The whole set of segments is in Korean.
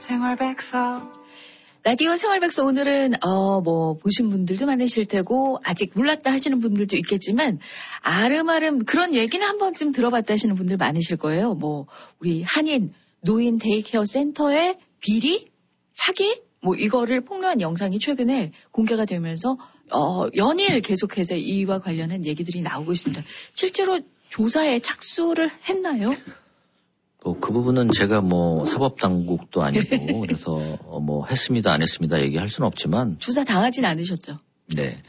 생활백서. 라디오 생활백서 오늘은 보신 분들도 많으실 테고 아직 몰랐다 하시는 분들도 있겠지만 아름아름 그런 얘기는 한 번쯤 들어봤다 하시는 분들 많으실 거예요. 우리 한인 노인 데이케어 센터의 비리? 사기? 이거를 폭로한 영상이 최근에 공개가 되면서 연일 계속해서 이와 관련한 얘기들이 나오고 있습니다. 실제로 조사에 착수를 했나요? 그 부분은 제가 사법당국도 아니고 그래서 했습니다 안 했습니다 얘기할 수는 없지만 조사 당하진 않으셨죠? 네.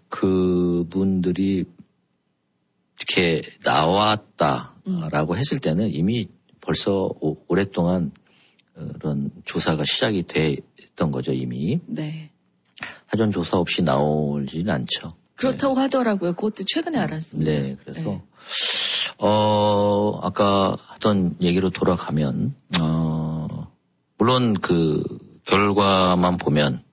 그분들이 이렇게 나왔다라고 했을 때는 이미 벌써 오랫동안 그런 조사가 시작이 됐던 거죠 이미. 네. 사전 조사 없이 나오지는 않죠. 그렇다고 네. 하더라고요. 그것도 최근에 알았습니다. 네. 그래서 아까 하던 얘기로 돌아가면, 물론 그 결과만 보면,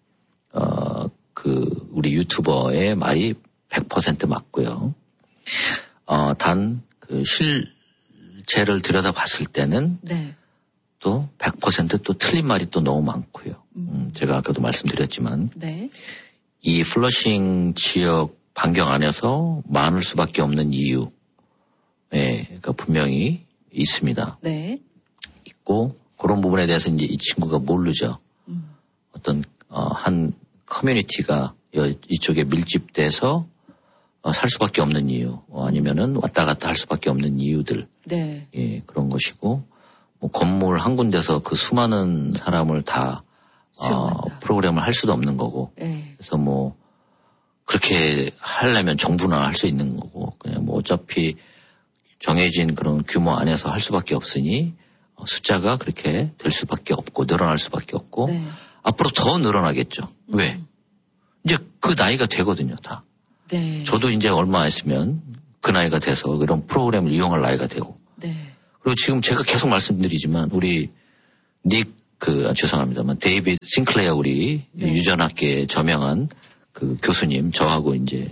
우리 유튜버의 말이 100% 맞고요. 단, 실체를 들여다봤을 때는, 네. 또 100% 또 틀린 말이 또 너무 많고요. 제가 아까도 말씀드렸지만, 네. 이 플러싱 지역 반경 안에서 많을 수밖에 없는 이유, 그러니까 분명히 있습니다. 네. 있고 그런 부분에 대해서 이제 이 친구가 모르죠. 어떤 한 커뮤니티가 이쪽에 밀집돼서 살 수밖에 없는 이유, 아니면은 왔다 갔다 할 수밖에 없는 이유들. 네. 예, 그런 것이고 건물 한 군데서 그 수많은 사람을 다 프로그램을 할 수도 없는 거고. 네. 그래서 그렇게 하려면 정부나 할 수 있는 거고 그냥 어차피 정해진 그런 규모 안에서 할 수밖에 없으니 숫자가 그렇게 될 수밖에 없고 늘어날 수밖에 없고 네. 앞으로 더 늘어나겠죠. 왜? 이제 그 나이가 되거든요, 다. 네. 저도 이제 얼마 안 있으면 그 나이가 돼서 그런 프로그램을 이용할 나이가 되고. 네. 그리고 지금 제가 계속 말씀드리지만 우리 죄송합니다만 데이비드 싱클레어 우리 네. 유전학계 저명한 그 교수님 저하고 이제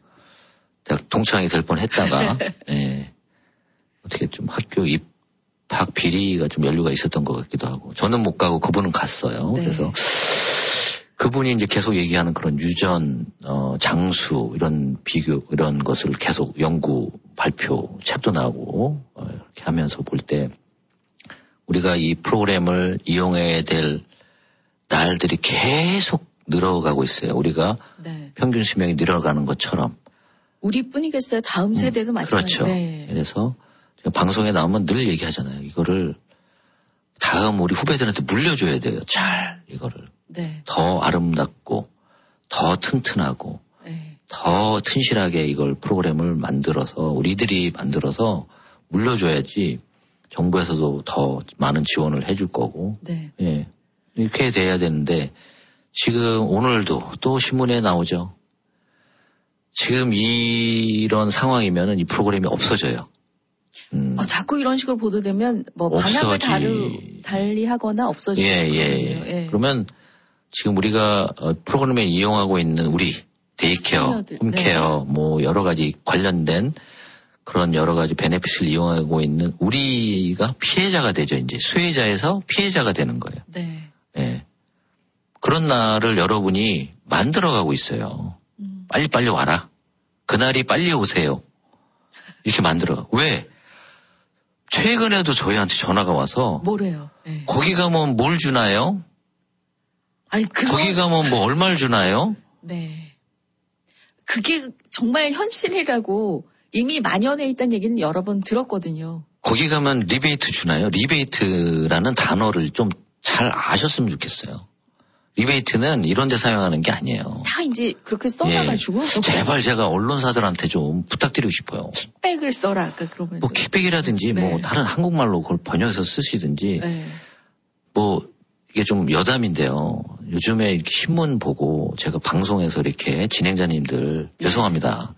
대학 동창이 될 뻔했다가 예. 어떻게 좀 학교 입학 비리가 좀 연루가 있었던 것 같기도 하고 저는 못 가고 그분은 갔어요. 네. 그래서 그분이 이제 계속 얘기하는 그런 유전 장수 이런 비교 이런 것을 계속 연구 발표 책도 나오고 이렇게 하면서 볼 때 우리가 이 프로그램을 이용해야 될 날들이 계속 늘어가고 있어요. 우리가 네. 평균 수명이 늘어가는 것처럼. 우리뿐이겠어요. 다음 세대도 마찬가지죠. 그렇죠. 네. 그래서 방송에 나오면 늘 얘기하잖아요. 이거를 다음 우리 후배들한테 물려줘야 돼요. 잘 이거를. 네. 더 아름답고 더 튼튼하고 네. 더 튼실하게 이걸 프로그램을 만들어서 우리들이 만들어서 물려줘야지 정부에서도 더 많은 지원을 해줄 거고. 네. 예. 이렇게 돼야 되는데 지금 오늘도 또 신문에 나오죠. 지금 이런 상황이면은 이 프로그램이 없어져요. 자꾸 이런 식으로 보도되면 방향을 달리하거나 없어지는 예. 그러면 지금 우리가 프로그램에 이용하고 있는 우리 데이케어, 홈케어 네. 여러 가지 관련된 그런 여러 가지 베네핏을 이용하고 있는 우리가 피해자가 되죠. 이제 수혜자에서 피해자가 되는 거예요. 네. 예. 그런 날을 여러분이 만들어가고 있어요. 빨리빨리 와라. 그날이 빨리 오세요. 이렇게 만들어. 왜? 최근에도 저희한테 전화가 와서 뭐래요? 네. 거기 가면 뭘 주나요? 거기 가면 얼마를 주나요? 네. 그게 정말 현실이라고 이미 만연해 있다는 얘기는 여러 번 들었거든요. 거기 가면 리베이트 주나요? 리베이트라는 단어를 좀 잘 아셨으면 좋겠어요. 리베이트는 이런 데 사용하는 게 아니에요. 다 이제 그렇게 써놔가지고. 예. 제발 제가 언론사들한테 좀 부탁드리고 싶어요. 킥백을 써라, 아까 그러면. 킥백이라든지 네. 다른 한국말로 그걸 번역해서 쓰시든지. 네. 이게 좀 여담인데요. 요즘에 이렇게 신문 보고 제가 방송에서 이렇게 진행자님들 죄송합니다.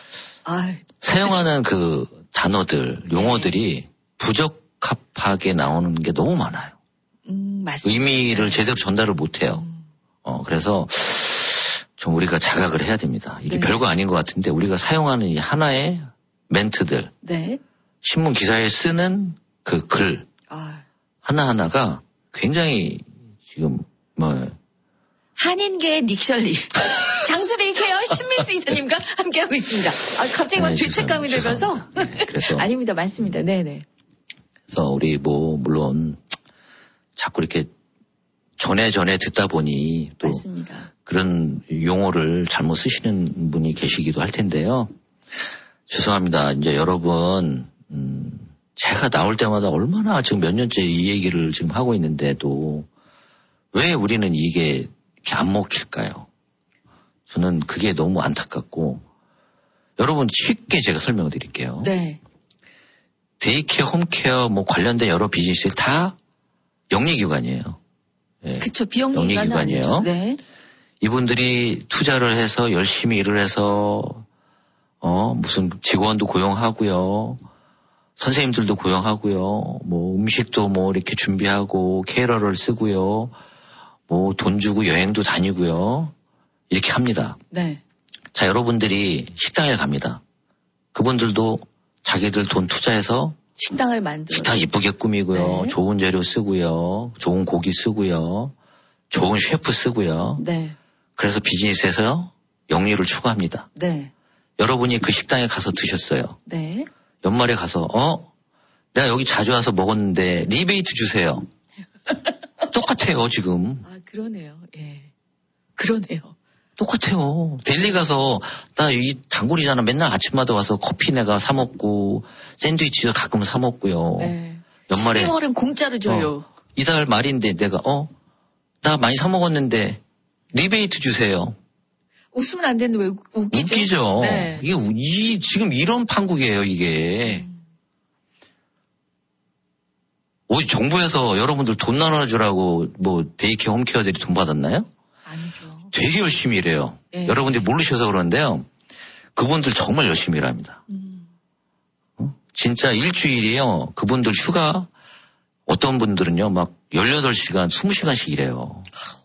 사용하는 그 단어들, 용어들이 부적합하게 나오는 게 너무 많아요. 맞습니다. 의미를 제대로 전달을 못해요. 그래서 좀 우리가 자각을 해야 됩니다. 이게 별거 아닌 것 같은데 우리가 사용하는 이 하나의 멘트들, 신문 기사에 쓰는 그 글 하나하나가 굉장히 지금 뭐 한인계의 닉셜리. 장수데이케어 신민수 이사님과 함께하고 있습니다. 갑자기 막 죄책감이 들면서. 네, 그래서. 아닙니다. 맞습니다. 네네. 그래서 우리 물론 자꾸 이렇게 전에 듣다 보니 또 맞습니다. 그런 용어를 잘못 쓰시는 분이 계시기도 할 텐데요. 죄송합니다. 이제 여러분, 제가 나올 때마다 얼마나 지금 몇 년째 이 얘기를 지금 하고 있는데도 왜 우리는 이게 이렇게 안 먹힐까요? 저는 그게 너무 안타깝고, 여러분 쉽게 제가 설명을 드릴게요. 네. 데이케어, 홈케어 뭐 관련된 여러 비즈니스들 다 영리기관이에요. 네. 그쵸, 비영리기관이에요. 네. 이분들이 투자를 해서 열심히 일을 해서 무슨 직원도 고용하고요. 선생님들도 고용하고요. 뭐 음식도 뭐 이렇게 준비하고 케이러를 쓰고요. 뭐 돈 주고 여행도 다니고요. 이렇게 합니다. 네. 자, 여러분들이 식당에 갑니다. 그분들도 자기들 돈 투자해서 식당을 만들어요. 식당 이쁘게 꾸미고요. 네. 좋은 재료 쓰고요. 좋은 고기 쓰고요. 좋은 셰프 쓰고요. 네. 그래서 비즈니스에서 영리를 추구합니다. 네. 여러분이 그 식당에 가서 드셨어요. 네. 연말에 가서 내가 여기 자주 와서 먹었는데 리베이트 주세요. 똑같아요 지금. 그러네요. 예. 그러네요. 똑같아요. 델리 가서 나 이 단골이잖아. 맨날 아침마다 와서 커피 내가 사 먹고 샌드위치도 가끔 사 먹고요. 네. 연말에 12월은 공짜로 줘요. 이달 말인데 내가 나 많이 사 먹었는데 리베이트 주세요. 웃으면 안 되는데 왜 웃기죠? 웃기죠. 네. 이게 지금 이런 판국이에요 이게. 정부에서 여러분들 돈 나눠주라고 뭐 데이케어 홈케어들이 돈 받았나요? 아니죠. 되게 열심히 일해요. 네. 여러분들이 모르셔서 그러는데요. 그분들 정말 열심히 일합니다. 진짜 일주일이요. 그분들 휴가 어떤 분들은요 막 18시간, 20시간씩 일해요.